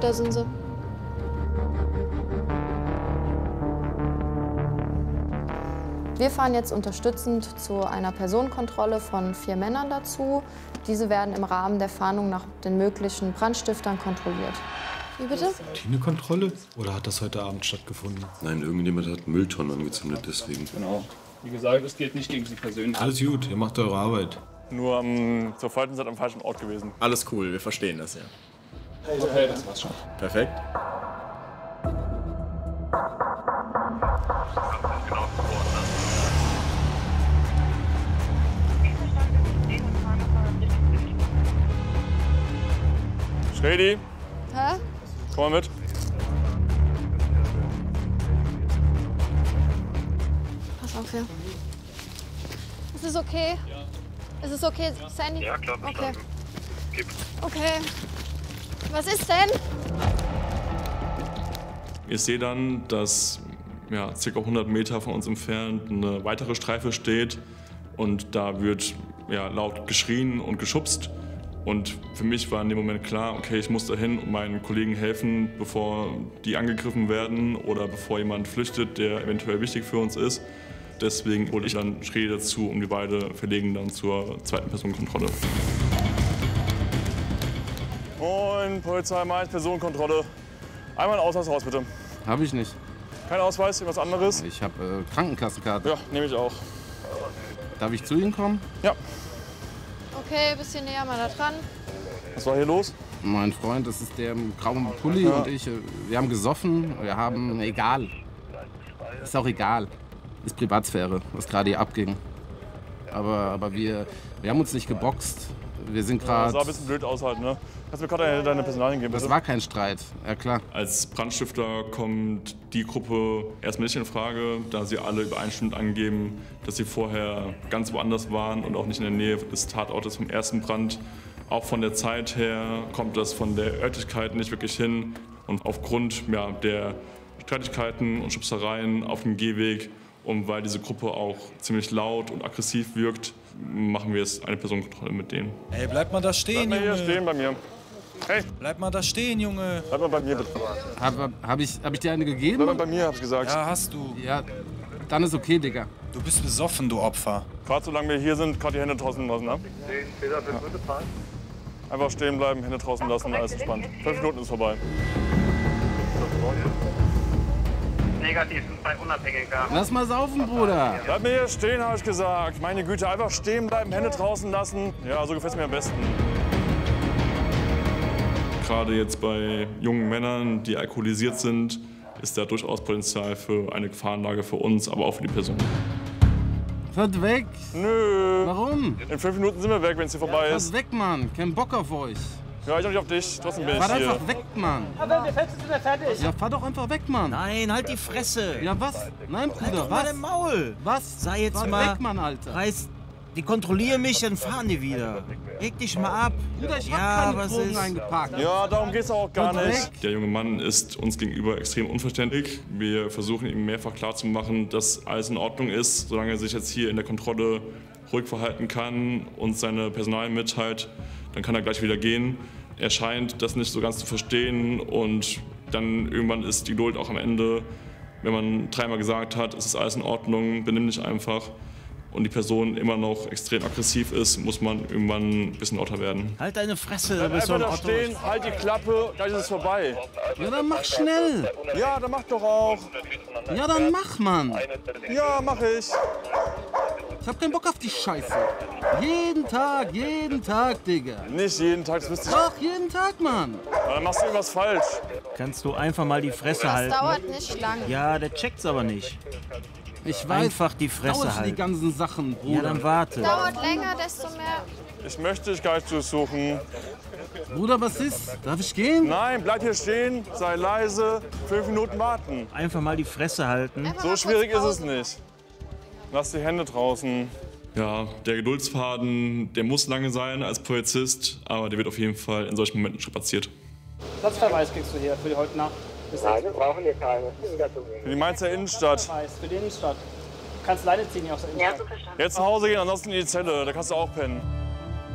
Da sind sie. Wir fahren jetzt unterstützend zu einer Personenkontrolle von 4 Männern dazu. Diese werden im Rahmen der Fahndung nach den möglichen Brandstiftern kontrolliert. Wie bitte? Routinekontrolle? Oder hat das heute Abend stattgefunden? Nein, irgendjemand hat Mülltonnen angezündet, deswegen. Genau. Wie gesagt, es geht nicht gegen Sie persönlich. Alles gut, ihr macht eure Arbeit. Nur zur falschen Zeit am falschen Ort gewesen. Alles cool, wir verstehen das, ja. Okay, das war's schon. Perfekt. Schredi, Hä? komm mal mit. Pass auf hier. Ist es okay? Ja. Ist es okay, Sandy? Ja, klar, Okay. Gib. Okay. Was ist denn? Ich sehe dann, dass ca. 100 Meter von uns entfernt eine weitere Streife steht und da wird laut geschrien und geschubst. Und für mich war in dem Moment klar, okay, ich muss dahin und meinen Kollegen helfen, bevor die angegriffen werden oder bevor jemand flüchtet, der eventuell wichtig für uns ist. Deswegen hole ich dann Schredi dazu und wir beide verlegen dann zur zweiten Personenkontrolle. Moin, Polizei Mainz, Personenkontrolle. Einmal ein Ausweis raus, bitte. Habe ich nicht. Kein Ausweis, irgendwas anderes? Ich habe Krankenkassenkarte. Ja, nehme ich auch. Darf ich zu Ihnen kommen? Ja. Okay, ein bisschen näher mal da dran. Was war hier los? Mein Freund, das ist der im grauen Pulli und ich. Wir haben gesoffen, wir haben... Egal. Ist auch egal. Ist Privatsphäre, was gerade hier abging. Aber wir haben uns nicht geboxt. Wir sind Das gerade... sah ein bisschen blöd aus halt, ne? Kannst du mir gerade deine Personalien geben, bitte? Das war kein Streit, ja klar. Als Brandstifter kommt die Gruppe erstmal nicht in Frage, da sie alle übereinstimmend angeben, dass sie vorher ganz woanders waren und auch nicht in der Nähe des Tatortes vom ersten Brand. Auch von der Zeit her kommt das von der Örtlichkeit nicht wirklich hin. Und aufgrund der Streitigkeiten und Schubsereien auf dem Gehweg und weil diese Gruppe auch ziemlich laut und aggressiv wirkt, machen wir jetzt eine Personenkontrolle mit denen. Ey, bleib mal da stehen, Bleib mal Junge. hier stehen bei mir. Hey, Bleib mal da stehen, Junge. bleib mal bei mir bitte. Hab ich dir eine gegeben? Bleib mal bei mir, hab ich gesagt. Ja, hast du. Ja, dann ist okay, Digga. Du bist besoffen, du Opfer. Gerade solange wir hier sind, gerade die Hände draußen lassen, ne? Einfach stehen bleiben, Hände draußen lassen, alles entspannt. 5 Minuten ist vorbei. Negativ sind 2 Unabhängige. Lass mal saufen, Bruder. Bleib mir hier stehen, habe ich gesagt. Meine Güte, einfach stehen bleiben, Hände draußen lassen. Ja, so gefällt es mir am besten. Gerade jetzt bei jungen Männern, die alkoholisiert sind, ist da durchaus Potenzial für eine Gefahrenlage für uns, aber auch für die Person. Fahrt weg. Nö. Warum? In 5 Minuten sind wir weg, wenn es hier vorbei Fahrt ist. weg, Mann. Kein Bock auf euch. Ja, ich auch nicht auf dich. Trotzdem bin ich Fahrt hier. einfach weg, Mann. Aber wir sind wir fertig. Ja, fahr doch einfach weg, Mann. Nein, halt die Fresse. Ja, was? Nein, Halt Bruder, doch mal was? dein Maul. Was? Sei jetzt Fahr mal weg, Mann, Alter. Reiß, die kontrollieren mich, dann fahren die wieder. Reg dich mal ab. Bruder, ich Ja, hab keine was Drogen ist? eingepackt. Ja, darum geht's auch gar Fahrt nicht. weg. Der junge Mann ist uns gegenüber extrem unverständlich. Wir versuchen ihm mehrfach klarzumachen, dass alles in Ordnung ist, solange er sich jetzt hier in der Kontrolle ruhig verhalten kann und seine Personalien mitteilt, dann kann er gleich wieder gehen. Er scheint das nicht so ganz zu verstehen und dann irgendwann ist die Geduld auch am Ende. Wenn man 3-mal gesagt hat, es ist alles in Ordnung, benimm dich einfach und die Person immer noch extrem aggressiv ist, muss man irgendwann ein bisschen lauter werden. Halt deine Fresse, du Bleib bist so einfach ein da Otto. stehen, halt die Klappe, gleich ist es vorbei. Ja, dann mach schnell. Ja, dann mach doch auch. Ja, dann mach, Mann. Ja, mach ich. Ich hab keinen Bock auf die Scheiße. Jeden Tag, Digga. Nicht jeden Tag, das wüsste ich. Doch, jeden Tag, Mann. Aber dann machst du irgendwas falsch. Kannst du einfach mal die Fresse Das halten? dauert nicht lang. Ja, der checkt's aber nicht. Ich weiß, Einfach die Fresse dauert für die halten. ganzen Sachen, Bruder. Ja, dann warte. Dauert länger, desto mehr. Ich möchte dich gar nicht durchsuchen. Bruder, was ist? Darf ich gehen? Nein, bleib hier stehen, sei leise, 5 Minuten warten. Einfach mal die Fresse halten. Einfach So mal schwierig kurz ist es Pause. nicht. Lass die Hände draußen. Ja, der Geduldsfaden, der muss lange sein als Polizist, aber der wird auf jeden Fall in solchen Momenten strapaziert. Platzverweis kriegst du hier für die heute Nacht. Nein, wir brauchen hier keine. Für die Mainzer Innenstadt. Verweis für die Innenstadt. Du kannst Leine ziehen hier aus der Ja, Innenstadt. so verstanden. Jetzt nach Hause gehen, ansonsten in die Zelle, da kannst du auch pennen.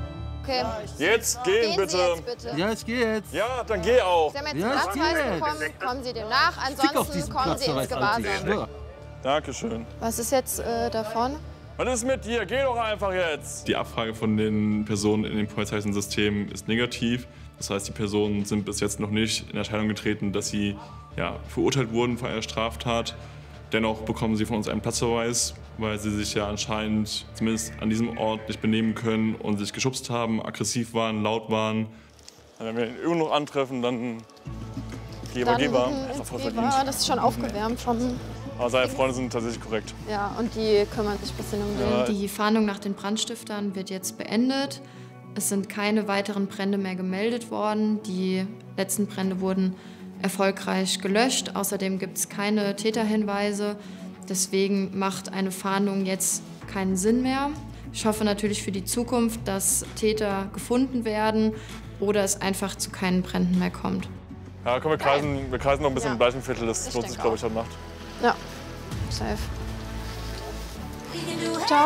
Okay. Jetzt gehen, Gehen bitte. Sie jetzt bitte. Ja, ich gehe jetzt. Ja, dann geh auch. Sie haben jetzt Ja, den ich Platzverweis gehe. bekommen, kommen Sie dem nach, Fick auf ansonsten diesen kommen Sie ins Platzverweis, Alter, ich Gewahrsam. schwör. Dankeschön. Was ist jetzt davon? Was ist mit dir? Geh doch einfach jetzt. Die Abfrage von den Personen in dem polizeilichen System ist negativ. Das heißt, die Personen sind bis jetzt noch nicht in Erscheinung getreten, dass sie verurteilt wurden für eine Straftat. Dennoch bekommen sie von uns einen Platzverweis, weil sie sich ja anscheinend zumindest an diesem Ort nicht benehmen können und sich geschubst haben, aggressiv waren, laut waren. Wenn wir ihn irgendwo noch antreffen, dann Geber. Einfach voll verdient. Das ist schon aufgewärmt von... Aber seine Freunde sind tatsächlich korrekt. Ja, und die kümmern sich ein bisschen um den. Die Fahndung nach den Brandstiftern wird jetzt beendet. Es sind keine weiteren Brände mehr gemeldet worden. Die letzten Brände wurden erfolgreich gelöscht. Außerdem gibt es keine Täterhinweise. Deswegen macht eine Fahndung jetzt keinen Sinn mehr. Ich hoffe natürlich für die Zukunft, dass Täter gefunden werden oder es einfach zu keinen Bränden mehr kommt. Ja, komm, wir kreisen noch ein bisschen im Bleichenviertel. Das lohnt sich, glaube ich, heute Nacht. Ja, safe. Ciao.